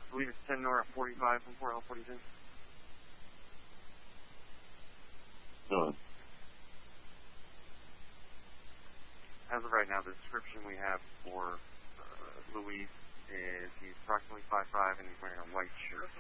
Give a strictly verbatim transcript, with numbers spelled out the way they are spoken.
I believe it's ten Nora forty-five from four L forty-two. Done. As of right now, the description we have for uh, Luis is he's approximately five five and he's wearing a white shirt.